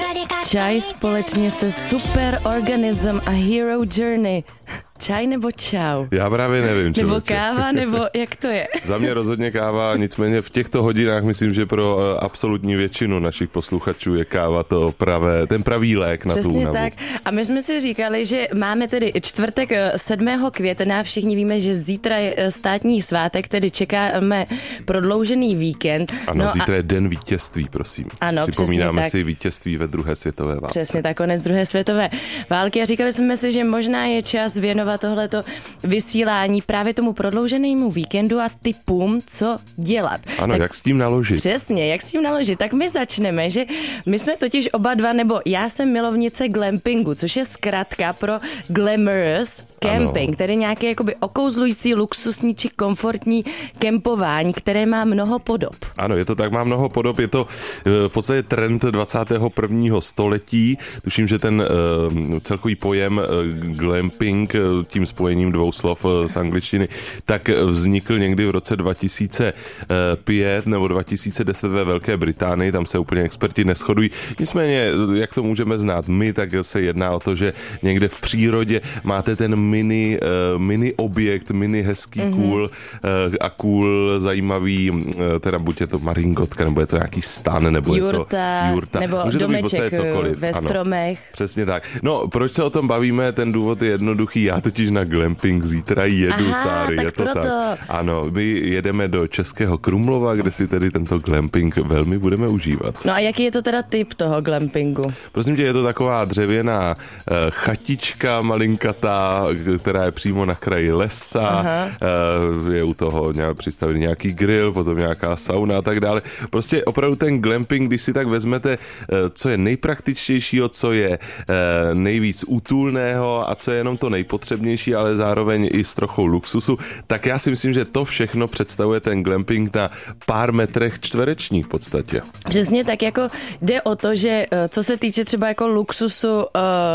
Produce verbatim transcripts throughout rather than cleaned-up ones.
Čaj společně se Superorganism a Hero Journey. Čaj nebo čau? Já právě nevím, člověče. Nebo káva, nebo jak to je? Za mě rozhodně káva, nicméně v těchto hodinách myslím, že pro absolutní většinu našich posluchačů je káva to pravé, ten pravý lék na Přesně tu únavu. tak. A my jsme si říkali, že máme tedy čtvrtek sedmého května, všichni víme, že zítra je státní svátek, tedy čekáme prodloužený víkend. Ano, no zítra a... je den vítězství, prosím. Ano, Připomínáme si vítězství ve druhé světové válce. Přesně tak, konec druhé světové války a říkali jsme si, že možná je čas věnovat tohleto vysílání právě tomu prodlouženému víkendu a tipům, co dělat. Ano, tak jak s tím naložit. Přesně, jak s tím naložit. Tak my začneme, že my jsme totiž oba dva, nebo já jsem milovnice glampingu, což je zkratka pro glamorous camping, tedy nějaké jakoby okouzlující, luxusní či komfortní kempování, které má mnoho podob. Ano, je to tak, má mnoho podob, je to v podstatě trend dvacátého prvního století. Tuším, že ten uh, celkový pojem uh, glamping, uh, tím spojením dvou slov uh, z angličtiny, tak vznikl někdy v roce dva tisíce pět nebo dva tisíce deset ve Velké Británii, tam se úplně experti neshodují. Nicméně, jak to můžeme znát my, tak se jedná o to, že někde v přírodě máte ten mini, uh, mini objekt, mini hezký mm-hmm. cool uh, a cool zajímavý, uh, teda buď je to maringotka, nebo je to nějaký stan, nebo jurta, je to jurta, nebo může domeček to být cokoliv. ve stromech. Ano, přesně tak. No, proč se o tom bavíme? Ten důvod je jednoduchý. Já totiž na glamping zítra jedu, Aha, Sáry, tak je to proto. tak. Ano, my jedeme do Českého Krumlova, kde si tedy tento glamping velmi budeme užívat. No a jaký je to teda typ toho glampingu? Prosím tě, je to taková dřevěná uh, chatička malinkatá, která je přímo na kraji lesa. Uh, je u toho nějak přistavený nějaký grill, potom nějaká sauna a tak dále. Prostě opravdu ten glamping, když si tak vezmete, uh, co je nejpraktičtějšího, co je uh, nejvíc útulného a co je jenom to nejpotřebnější, ale zároveň i s trochou luxusu, tak já si myslím, že to všechno představuje ten glamping na pár metrech čtverečních v podstatě. Přesně tak, jako jde o to, že co se týče třeba jako luxusu uh,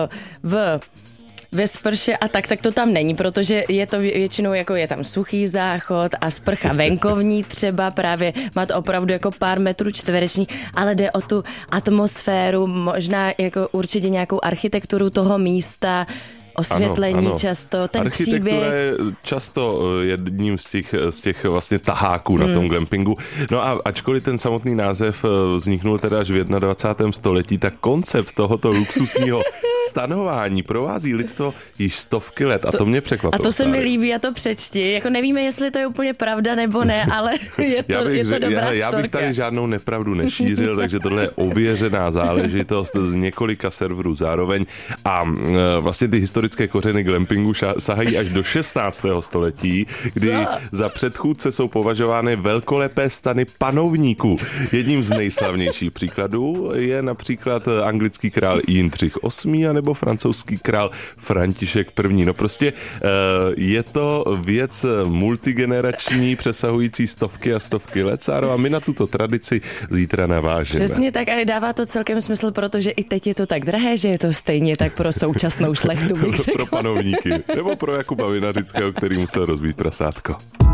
v ve sprše a tak, tak to tam není, protože je to většinou jako je tam suchý záchod a sprcha venkovní třeba právě, má to opravdu jako pár metrů čtvereční, ale jde o tu atmosféru, možná jako určitě nějakou architekturu toho místa, osvětlení ano, ano. často, ten architektura příběh. je často jedním z těch, z těch vlastně taháků hmm. na tom glampingu. No a ačkoliv ten samotný název vzniknul teda až v dvacátém prvním století, tak koncept tohoto luxusního stanování provází lidstvo již stovky let a to, to mě překvapilo. A to se Sáry. mi líbí a to přečti. Jako nevíme, jestli to je úplně pravda nebo ne, ale je to, já bych, je to dobrá já, já bych tady žádnou nepravdu nešířil, takže tohle je ověřená záležitost z několika serverů zároveň a vlastně ty historické kořeny glampingu sahají až do šestnáctého století, kdy Co? za předchůdce jsou považovány velkolepé stany panovníků. Jedním z nejslavnějších příkladů je například anglický král Jindřich osmý anebo francouzský král František první. No prostě je to věc multigenerační, přesahující stovky a stovky let, Sáro, a my na tuto tradici zítra navážeme. Přesně tak a dává to celkem smysl, protože i teď je to tak drahé, že je to stejně tak pro současnou šlechtu. Pro panovníky, nebo pro Jakuba Vinařického, který musel rozbít prasátko.